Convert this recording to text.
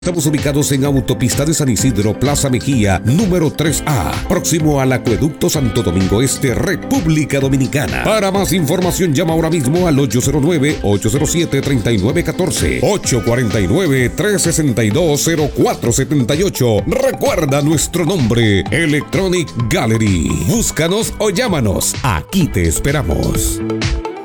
Estamos ubicados en Autopista de San Isidro, Plaza Mejía, número 3A, próximo al Acueducto Santo Domingo Este, República Dominicana. Para más información, llama ahora mismo al 809-807-3914, 849-362-0478. Recuerda nuestro nombre, Electronic Gallery. Búscanos o llámanos. Aquí te esperamos.